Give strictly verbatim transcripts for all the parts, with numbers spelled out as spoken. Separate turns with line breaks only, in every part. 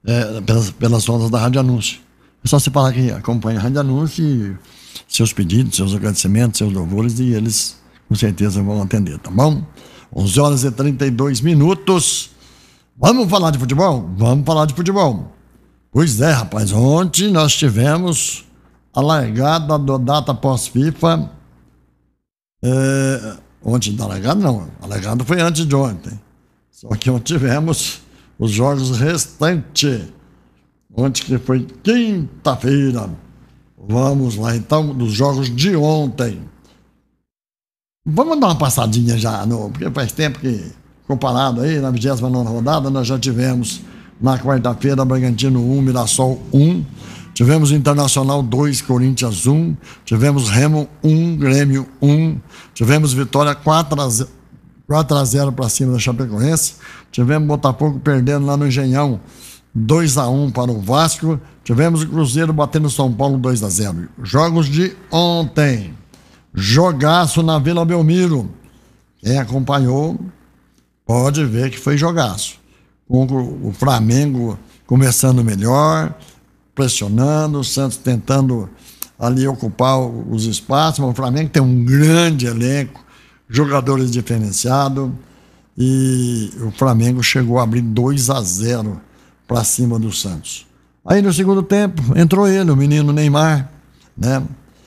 é, pelas, pelas ondas da Rádio Anúncio. É só você falar que acompanha a Rádio Anúncio e seus pedidos, seus agradecimentos, seus louvores, e eles com certeza vão atender, tá bom? onze horas e trinta e dois minutos. Vamos falar de futebol? Vamos falar de futebol. Pois é, rapaz, ontem nós tivemos a largada da data pós-FIFA. É, ontem da largada não, a largada foi antes de ontem. Só que ontem tivemos os jogos restantes. Ontem que foi quinta-feira. Vamos lá então, dos jogos de ontem. Vamos dar uma passadinha já, no, porque faz tempo que, comparado aí, na vigésima nona rodada, nós já tivemos na quarta-feira Bragantino um, Mirassol um, tivemos Internacional dois, Corinthians um, tivemos Remo um, Grêmio um, tivemos vitória quatro a zero para cima da Chapecoense, tivemos Botafogo perdendo lá no Engenhão dois a um para o Vasco, tivemos o Cruzeiro batendo o São Paulo dois a zero. Jogos de ontem. Jogaço na Vila Belmiro. Quem acompanhou pode ver que foi jogaço. Com o Flamengo começando melhor, pressionando, o Santos tentando ali ocupar os espaços, mas o Flamengo tem um grande elenco, jogadores diferenciados, e o Flamengo chegou a abrir dois a zero para cima do Santos. Aí no segundo tempo entrou ele, o menino Neymar, né?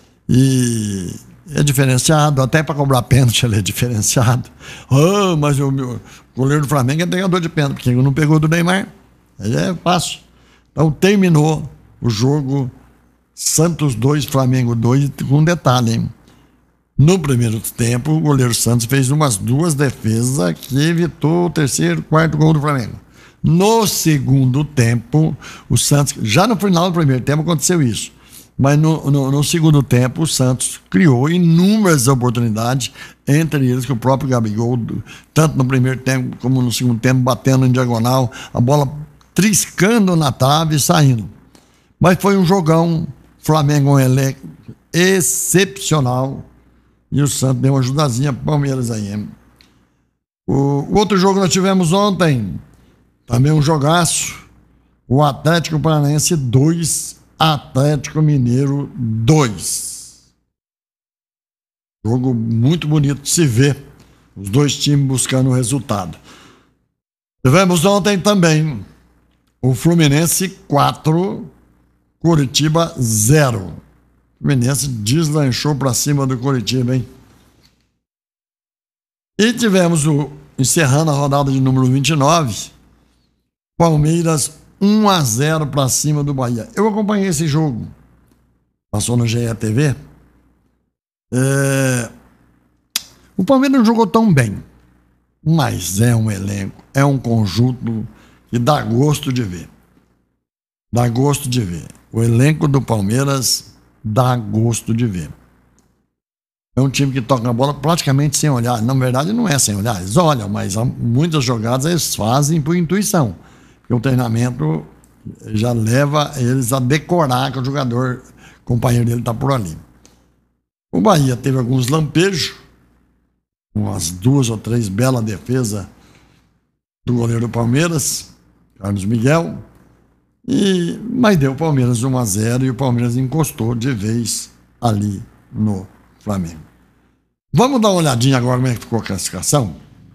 E é diferenciado, até para cobrar pênalti ele é diferenciado. Oh, mas o meu goleiro do Flamengo é pegador de pênalti, porque ele não pegou do Neymar. Aí é fácil. Então terminou o jogo Santos dois, Flamengo dois, com um detalhe, hein? No primeiro tempo, o goleiro Santos fez umas duas defesas que evitou o terceiro, quarto gol do Flamengo. No segundo tempo, o Santos, já no final do primeiro tempo aconteceu isso. Mas no, no, no segundo tempo, o Santos criou inúmeras oportunidades, entre eles que o próprio Gabigol, tanto no primeiro tempo como no segundo tempo, batendo em diagonal, a bola triscando na trave e saindo. Mas foi um jogão, Flamengo um elenco excepcional, e o Santos deu uma ajudazinha para o Palmeiras aí. Hein? O, o outro jogo que nós tivemos ontem, também um jogaço, o Atlético Paranaense dois, Atlético Mineiro dois. Jogo muito bonito de se ver, os dois times buscando o resultado. Tivemos ontem também o Fluminense quatro, Coritiba zero. O Fluminense deslanchou para cima do Coritiba, hein? E tivemos o, encerrando a rodada de número vinte e nove, Palmeiras um a zero para cima do Bahia. Eu acompanhei esse jogo, passou no G E T V. É... O Palmeiras não jogou tão bem, mas é um elenco, é um conjunto que dá gosto de ver. Dá gosto de ver. O elenco do Palmeiras dá gosto de ver. É um time que toca a bola praticamente sem olhar. Na verdade, não é sem olhar, eles olham, mas muitas jogadas eles fazem por intuição. Porque o treinamento já leva eles a decorar que o jogador, o companheiro dele está por ali. O Bahia teve alguns lampejos, umas duas ou três belas defesas do goleiro do Palmeiras, Carlos Miguel, e, mas deu o Palmeiras um a zero e o Palmeiras encostou de vez ali no Flamengo. Vamos dar uma olhadinha agora como é que ficou a classificação?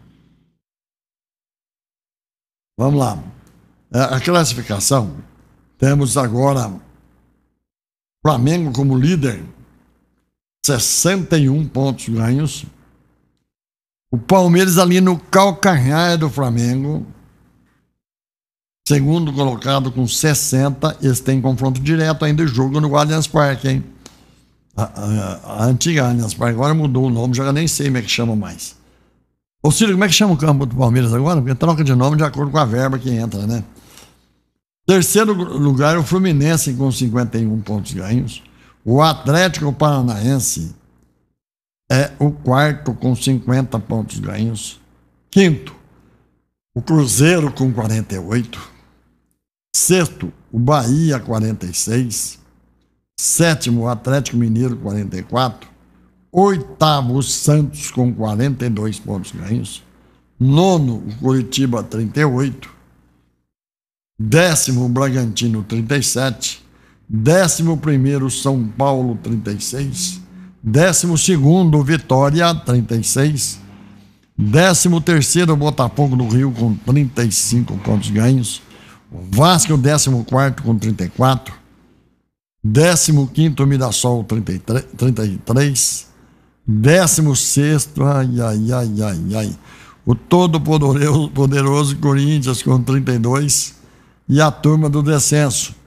Vamos lá. A classificação, temos agora Flamengo como líder, sessenta e um pontos ganhos. O Palmeiras ali no calcanhar do Flamengo, segundo colocado com sessenta. Eles têm confronto direto ainda, jogo no Allianz Parque, hein? A, a, a antiga Allianz Parque agora mudou o nome, já nem sei como é que chama mais. Ô Ciro, como é que chama o campo do Palmeiras agora? Porque troca de nome de acordo com a verba que entra, né? Terceiro lugar, o Fluminense com cinquenta e um pontos ganhos. O Atlético Paranaense é o quarto com cinquenta pontos ganhos. Quinto, o Cruzeiro com quarenta e oito. Sexto, o Bahia, quarenta e seis. Sétimo, o Atlético Mineiro, quarenta e quatro. Oitavo, o Santos com quarenta e dois pontos ganhos. Nono, o Coritiba, trinta e oito. Décimo, Bragantino, trinta e sete. Décimo primeiro, São Paulo, trinta e seis. Décimo segundo, Vitória, trinta e seis. Décimo terceiro, Botafogo do Rio, com trinta e cinco pontos ganhos. Vasco, décimo quarto, com trinta e quatro. Décimo quinto, Mirassol, trinta e três. Décimo sexto, ai, ai, ai, ai, ai. O todo poderoso, poderoso Corinthians, com trinta e dois. E a turma do descenso.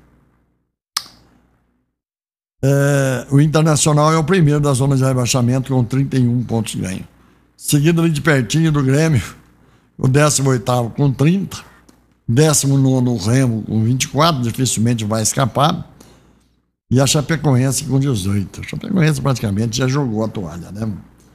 É, o Internacional é o primeiro da zona de rebaixamento, com trinta e um pontos ganhos. Seguido ali de pertinho do Grêmio, o décimo oitavo com trinta. Décimo nono, o Remo, com vinte e quatro, dificilmente vai escapar. E a Chapecoense com dezoito. A Chapecoense praticamente já jogou a toalha, né?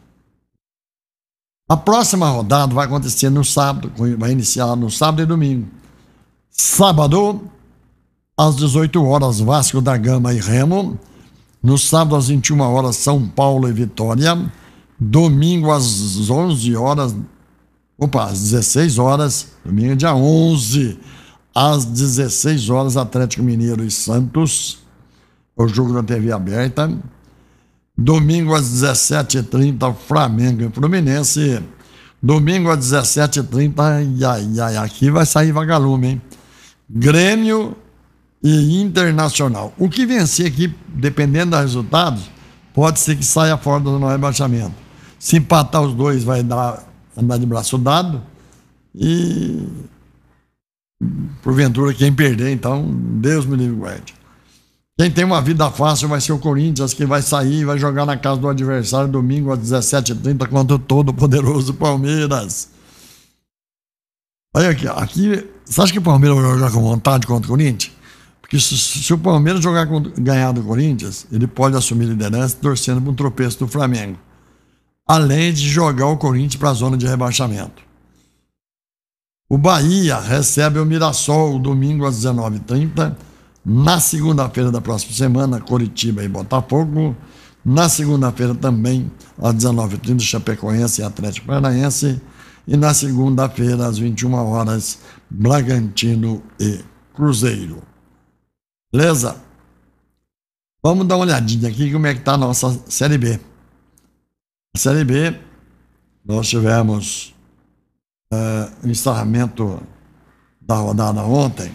A próxima rodada vai acontecer no sábado, vai iniciar no sábado e domingo. Sábado, às dezoito horas, Vasco da Gama e Remo. No sábado, às vinte e uma horas, São Paulo e Vitória. Domingo, às onze horas, opa, às dezesseis horas, domingo dia onze, às dezesseis horas, Atlético Mineiro e Santos. O jogo da T V aberta. Domingo às dezessete e trinta, Flamengo e Fluminense. Domingo às dezessete e trinta, ai, ai, ai, aqui vai sair vagalume, hein? Grêmio e Internacional. O que vencer aqui, dependendo dos resultados, pode ser que saia fora do rebaixamento. Se empatar os dois, vai dar, andar de braço dado. E, porventura, quem perder, então, Deus me livre e guarde. Quem tem uma vida fácil vai ser o Corinthians, que vai sair e vai jogar na casa do adversário domingo às dezessete e trinta contra o todo-poderoso Palmeiras. Olha aqui, aqui, você acha que o Palmeiras vai jogar com vontade contra o Corinthians? Porque se, se o Palmeiras jogar com, ganhar do Corinthians, ele pode assumir liderança torcendo para um tropeço do Flamengo. Além de jogar o Corinthians para a zona de rebaixamento. O Bahia recebe o Mirassol domingo às dezenove e trinta. Na segunda-feira da próxima semana, Coritiba e Botafogo. Na segunda-feira também, às dezenove e trinta, Chapecoense e Atlético Paranaense. E na segunda-feira, às vinte e uma horas, Bragantino e Cruzeiro. Beleza? Vamos dar uma olhadinha aqui como é que está a nossa Série B. A Série B, nós tivemos é, o encerramento da rodada ontem,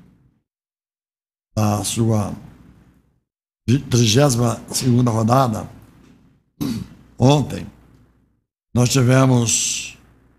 a sua trigésima segunda rodada. Ontem nós tivemos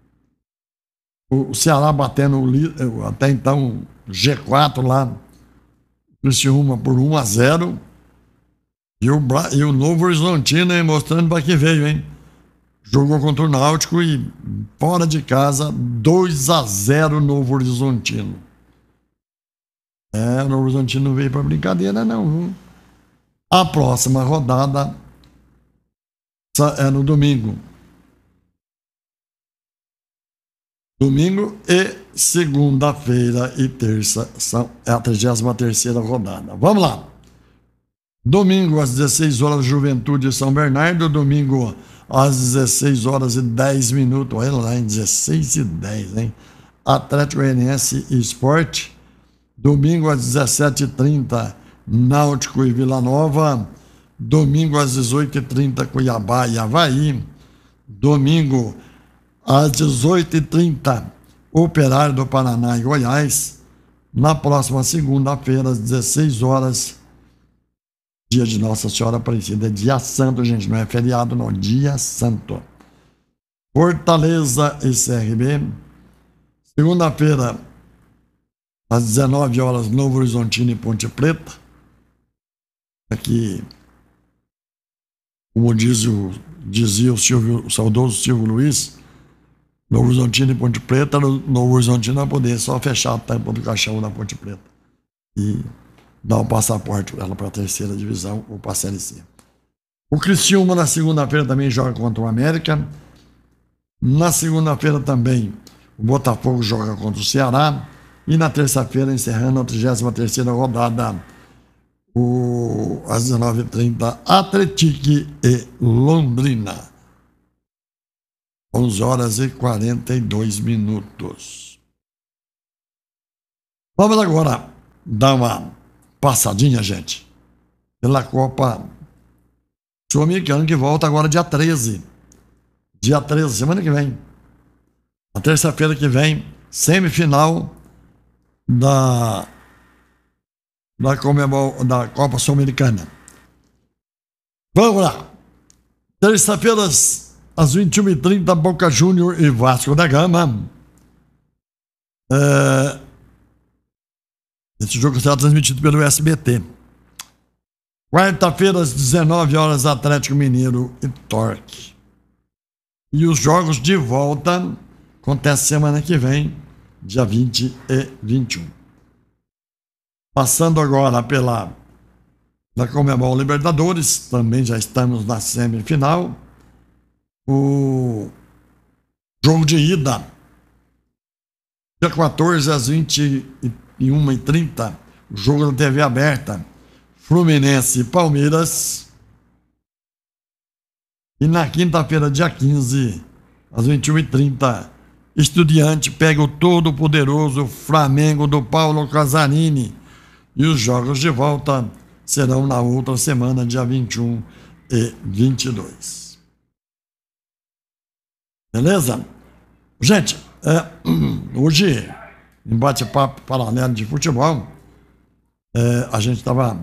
o Ceará batendo o, até então G quatro lá, Criciúma por um a zero, e o, e o Novo Horizontino, hein, mostrando para que veio, hein? Jogou contra o Náutico e fora de casa dois a zero Novo Horizontino. É, o Novo Horizontino não veio para brincadeira, não, viu? A próxima rodada é no domingo. Domingo e segunda-feira e terça são, é a trigésima terceira rodada. Vamos lá. Domingo às dezesseis horas, Juventude e São Bernardo. Domingo às dezesseis horas e dez minutos. Olha lá, em dezesseis e dez, hein? Atlético Goianiense e Sport. Domingo às dezessete e trinta, Náutico e Vila Nova. Domingo às dezoito e trinta, Cuiabá e Avaí. Domingo às dezoito e trinta, Operário do Paraná e Goiás. Na próxima segunda-feira, às dezesseis horas, dia de Nossa Senhora Aparecida. É dia santo, gente, não é feriado, não. Dia santo. Fortaleza e C R B. Segunda-feira, às dezenove horas, Novo Horizontino e Ponte Preta. Aqui, como diz o, dizia o, Silvio, o saudoso Silvio Luiz, Novo Horizontino e Ponte Preta, no Novo Horizontino vai poder só fechar a tampa do caixão da Ponte Preta e dar um passaporte para ela para a terceira divisão ou para a Série C. O Criciúma na segunda-feira também joga contra o América. Na segunda-feira também o Botafogo joga contra o Ceará. E na terça-feira, encerrando a trigésima terceira rodada, o, às dezenove e trinta, Atlético e Londrina. onze horas e quarenta e dois minutos. Vamos agora dar uma passadinha, gente, pela Copa Sul-Americana, que volta agora dia treze. Dia treze, semana que vem. Na terça-feira que vem, semifinal da, da, Comebol, da Copa Sul-Americana. Vamos lá. Terça-feira, às vinte e uma e trinta, Boca Júnior e Vasco da Gama. É... Esse jogo será transmitido pelo S B T. Quarta-feira, às dezenove horas, Atlético Mineiro e Torque. E os jogos de volta acontecem semana que vem, dia vinte e vinte e um. Passando agora pela da Comebol Libertadores, também já estamos na semifinal. O jogo de ida, dia quatorze às vinte e uma e trinta, o jogo da T V aberta, Fluminense e Palmeiras. E na quinta-feira, dia quinze, às vinte e uma e trinta, Estudiante pega o todo-poderoso Flamengo do Paulo Casarini. E os jogos de volta serão na outra semana, dia vinte e um e vinte e dois. Beleza? Gente, é, hoje, em bate-papo paralelo de futebol, é, a gente estava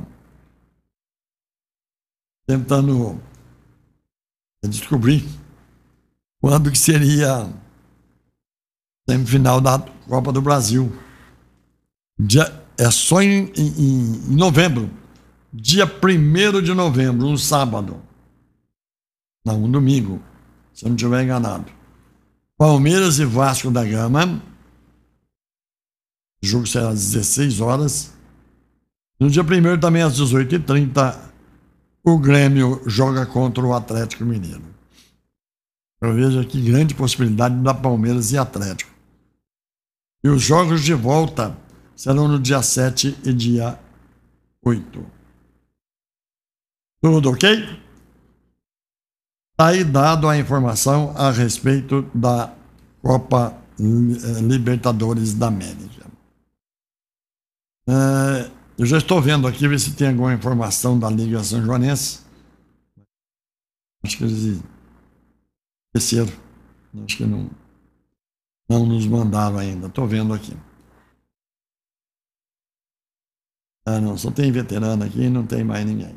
tentando descobrir quando que seria a semifinal da Copa do Brasil. Dia, é só em, em, em novembro. Dia primeiro de novembro, um sábado. Não, um domingo, se eu não estiver enganado. Palmeiras e Vasco da Gama. O jogo será às dezesseis horas. No dia primeiro, também às dezoito e trinta, o Grêmio joga contra o Atlético Mineiro. Eu vejo aqui grande possibilidade da Palmeiras e Atlético. E os jogos de volta serão no dia sete e dia oito. Tudo ok? Aí dado a informação a respeito da Copa Libertadores da América. É, eu já estou vendo aqui, ver se tem alguma informação da Liga São Joanense. Acho que eles esqueceram. Acho que não, não nos mandaram ainda. Estou vendo aqui. Ah, não, só tem veterano aqui e não tem mais ninguém.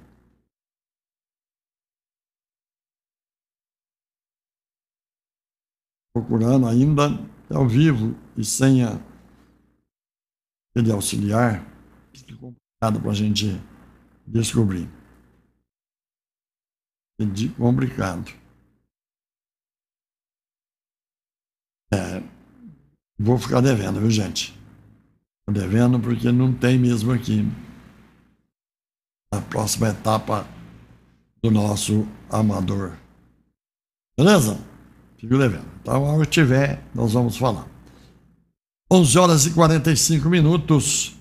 Procurando ainda ao vivo e sem a, ele auxiliar, fica complicado para a gente descobrir. É complicado. É, vou ficar devendo, viu, gente? Estou devendo porque não tem mesmo aqui a próxima etapa do nosso amador. Beleza? Fico devendo. Então, ao que tiver, nós vamos falar. onze horas e quarenta e cinco minutos.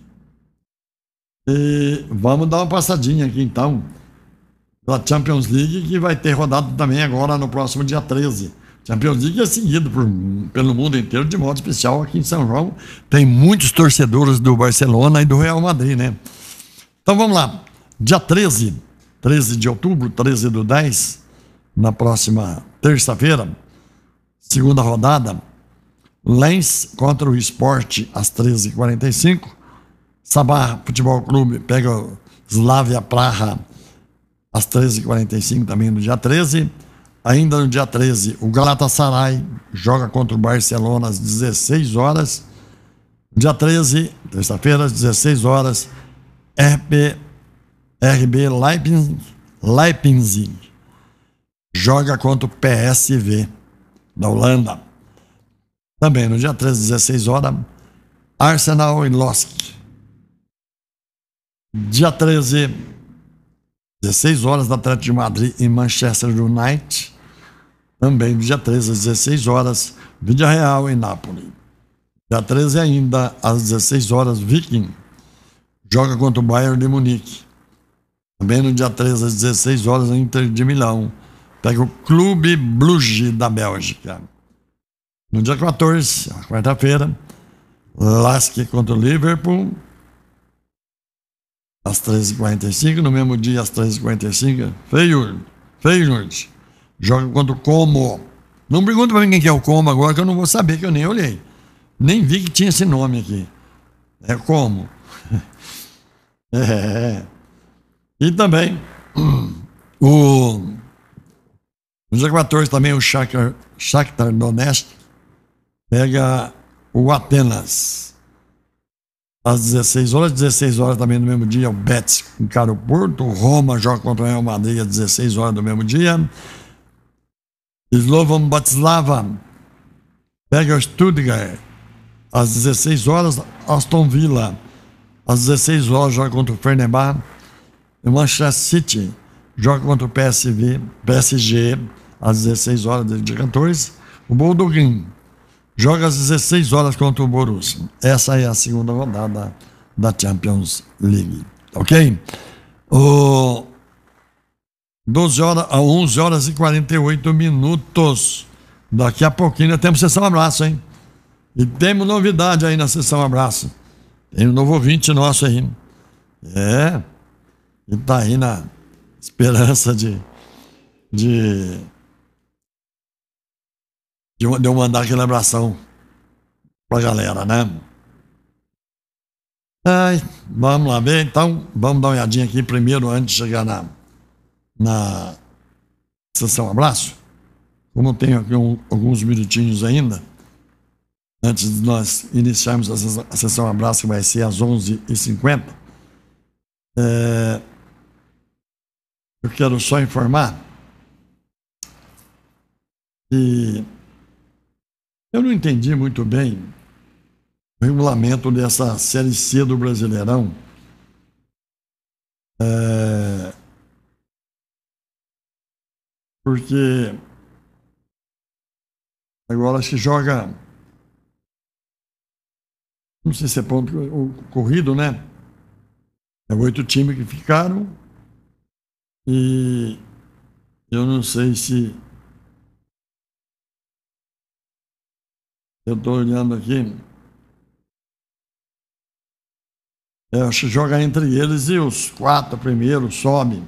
E vamos dar uma passadinha aqui, então, pela Champions League, que vai ter rodado também agora no próximo dia treze. Champions League é seguido por, pelo mundo inteiro, de modo especial aqui em São João. Tem muitos torcedores do Barcelona e do Real Madrid, né? Então, vamos lá. Dia treze, treze de outubro, treze do dez, na próxima terça-feira, segunda rodada, Lens contra o Sport às treze e quarenta e cinco. Sabah Futebol Clube pega o Slavia Praha às treze e quarenta e cinco, também no dia treze. Ainda no dia treze, o Galatasaray joga contra o Barcelona às dezesseis horas. No dia treze, terça-feira, às dezesseis horas, R B, R B Leipzig, Leipzig joga contra o P S V da Holanda. Também no dia treze, dezesseis horas, Arsenal e Losk. Dia treze, dezesseis horas, Atlético de Madrid e Manchester United. Também no dia treze, às dezesseis horas, Villarreal e Napoli. Dia treze ainda, às dezesseis horas, Viking joga contra o Bayern de Munique. Também no dia treze, às dezesseis horas, a Inter de Milão pega o Clube Bruges da Bélgica. No dia quatorze, quarta-feira, Lask contra o Liverpool, às treze e quarenta e cinco. No mesmo dia, às treze e quarenta e cinco, Feyenoord, Feyenoord joga contra o Como. Não pergunta pra mim quem que é o Como agora, que eu não vou saber, que eu nem olhei. Nem vi que tinha esse nome aqui. É Como. É. E também, o, no dia quatorze também, o Shakhtar, Shakhtar Donetsk pega o Atenas. Às dezesseis horas, dezesseis horas também no mesmo dia, o Betis encara o Porto. O Roma joga contra o Real Madrid às dezesseis horas do mesmo dia. Slovan Bratislava pega o Stuttgart às dezesseis horas. Aston Villa às dezesseis horas joga contra o Fenerbahçe. O Manchester City joga contra o P S V, P S G às dezesseis horas do dia quatorze. O Boldogin joga às dezesseis horas contra o Borussia. Essa é a segunda rodada da Champions League. Ok? O doze horas a onze horas e quarenta e oito minutos. Daqui a pouquinho temos sessão abraço, hein? E temos novidade aí na sessão abraço. Tem um novo ouvinte nosso aí. É. E tá aí na esperança de de de eu mandar aquele abração pra galera, né? Ai, vamos lá ver, então, vamos dar uma olhadinha aqui primeiro, antes de chegar na, na sessão abraço. Como eu tenho aqui um, alguns minutinhos ainda, antes de nós iniciarmos a sessão, a sessão abraço, que vai ser às onze e cinquenta, é, eu quero só informar que eu não entendi muito bem o regulamento dessa Série C do Brasileirão. É, porque agora se joga, não sei se é ponto corrido, né? É oito times que ficaram e eu não sei se eu estou olhando aqui. É, acho que joga entre eles e os quatro primeiros sobem.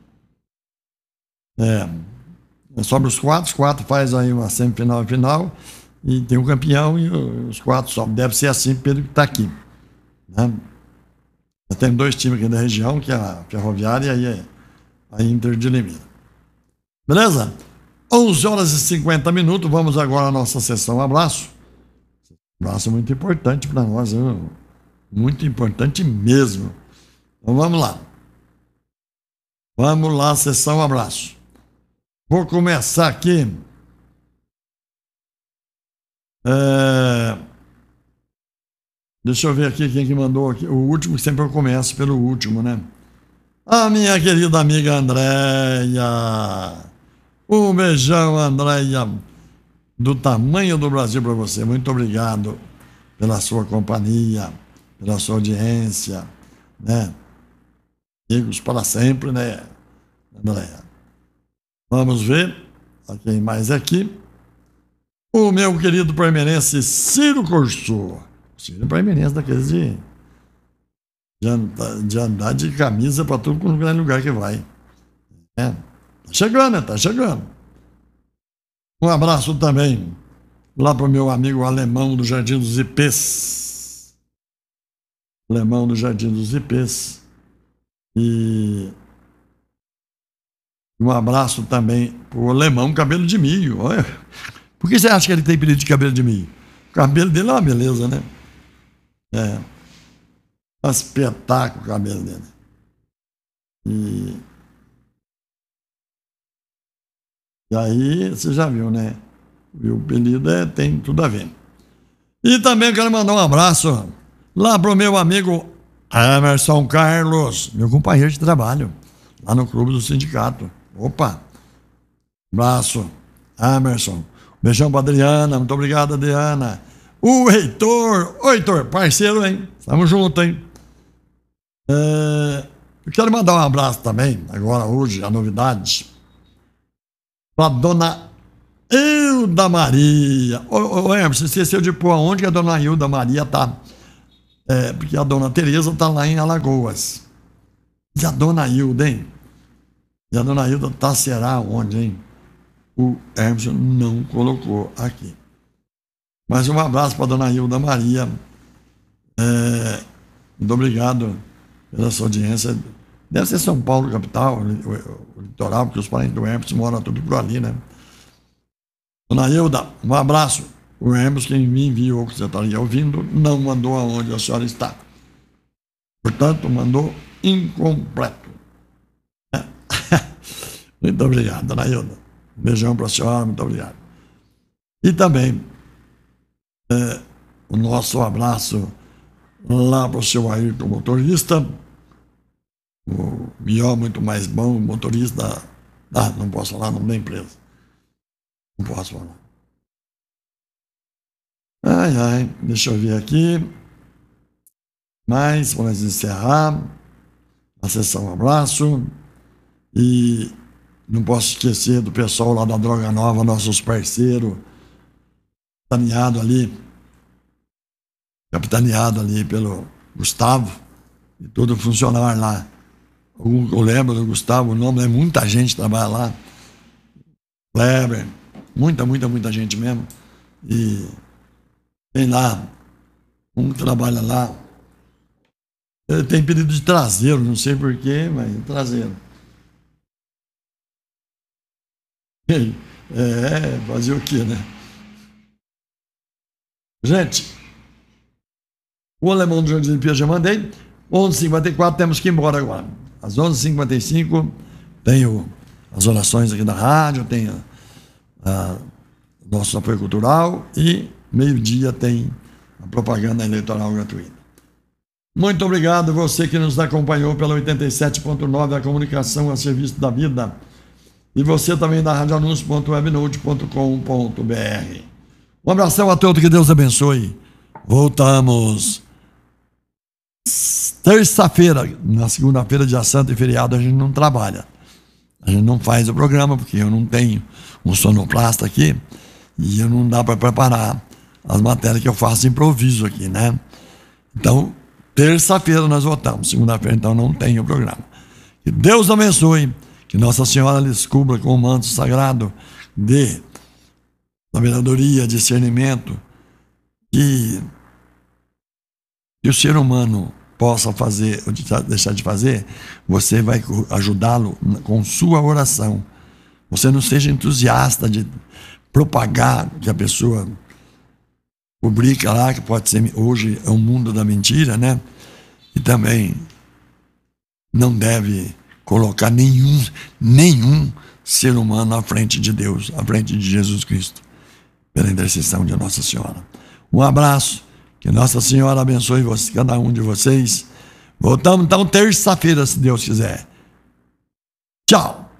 É, sobe os quatro, os quatro faz aí uma semifinal e final e tem o campeão e os quatro sobem. Deve ser assim pelo que está aqui, né? Tem dois times aqui da região, que é a Ferroviária e aí é a Inter de Limeira. Beleza? onze horas e cinquenta minutos, vamos agora à nossa sessão abraço. Abraço muito importante para nós, viu? Muito importante mesmo. Então vamos lá. Vamos lá, sessão abraço. Vou começar aqui. É... Deixa eu ver aqui quem que mandou aqui. O último, sempre eu começo pelo último, né? A minha querida amiga Andréia. Um beijão, Andréia, do tamanho do Brasil para você. Muito obrigado pela sua companhia, pela sua audiência, né? Amigos para sempre, né, Andréia? Vamos ver a quem mais aqui. O meu querido parmeirense Ciro Corso. Ciro parmeirense daqueles de, de, andar, de andar de camisa para todo lugar que vai. É. Tá chegando, né? Tá chegando. Um abraço também lá para o meu amigo alemão do Jardim dos Ipês. Alemão do Jardim dos Ipês. E um abraço também para o alemão Cabelo de Milho. Olha, por que você acha que ele tem apelido de Cabelo de Milho? O cabelo dele é uma beleza, né? É. Um espetáculo o cabelo dele. E... E aí, você já viu, né? E o apelido é, tem tudo a ver. E também quero mandar um abraço lá pro meu amigo Emerson Carlos, meu companheiro de trabalho, lá no clube do sindicato. Opa! Abraço, Emerson. Beijão pra Adriana, muito obrigado, Adriana. O Heitor, oi, Heitor, parceiro, hein? Tamo junto, hein? É... Eu quero mandar um abraço também, agora, hoje, a novidade, para dona Hilda Maria. Ô, ô Hermes, você esqueceu de pôr aonde que a dona Hilda Maria tá. É, porque a dona Tereza tá lá em Alagoas. E a dona Hilda, hein? E a dona Hilda tá, será onde, hein? O Hermes não colocou aqui. Mas um abraço para a dona Hilda Maria. É, muito obrigado pela sua audiência. Deve ser São Paulo, capital, o, o litoral, porque os parentes do Hermes moram tudo por ali, né? Dona Hilda, um abraço. O Hermes, quem me enviou, que você estaria ouvindo, não mandou aonde a senhora está. Portanto, mandou incompleto. É. Muito obrigado, dona Hilda. Um beijão para a senhora, muito obrigado. E também é, o nosso abraço lá para o seu Ayrton, motorista, o melhor, muito mais bom motorista. Ah, não posso falar, não da empresa. Não posso falar. Ai, ai, deixa eu ver aqui. Mas, vamos encerrar a sessão abraço. E não posso esquecer do pessoal lá da Droga Nova, nossos parceiros, capitaneado ali, capitaneado ali pelo Gustavo e todo funcionário lá. Eu lembro do Gustavo, o nome é muita gente que trabalha lá. Kleber, muita, muita, muita gente mesmo. E tem lá, um que trabalha lá. Ele tem pedido de traseiro, não sei porquê, mas traseiro. É, fazer o quê, né? Gente, o alemão do Jardim Pia já mandei. onze e cinquenta e quatro, temos que ir embora agora. Às onze e cinquenta e cinco, tenho as orações aqui da rádio, tem a, a, nosso apoio cultural e meio-dia tem a propaganda eleitoral gratuita. Muito obrigado você que nos acompanhou pela oitenta e sete ponto nove, a comunicação a serviço da vida. E você também da rádio anúncio ponto webnode ponto com ponto br. Um abração a todos, que Deus abençoe. Voltamos terça-feira, na segunda-feira, dia santo e feriado, a gente não trabalha. A gente não faz o programa, porque eu não tenho um sonoplasta aqui e eu não dá para preparar as matérias que eu faço improviso aqui, né? Então, terça-feira nós voltamos, segunda-feira então não tem o programa. Que Deus abençoe, que Nossa Senhora lhes cubra com o manto sagrado de sabedoria, discernimento, que, que o ser humano possa fazer ou deixar de fazer, você vai ajudá-lo com sua oração. Você não seja entusiasta de propagar que a pessoa publica lá, que pode ser, hoje é um mundo da mentira, né? E também não deve colocar nenhum, nenhum ser humano à frente de Deus, à frente de Jesus Cristo, pela intercessão de Nossa Senhora. Um abraço, que Nossa Senhora abençoe você, cada um de vocês. Voltamos então terça-feira, se Deus quiser. Tchau!